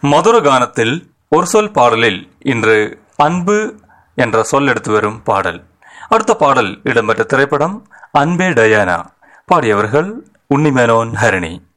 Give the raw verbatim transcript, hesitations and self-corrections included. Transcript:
மதுர கானத்தில் ஒரு சொல் பாடலில் இன்று அன்பு என்ற சொல் எடுத்து வரும் பாடல். அடுத்த பாடல் இடம்பெற்ற திரைப்படம் அன்பே டயானா. பாடியவர்கள் உன்னிமேனோன், ஹரிணி.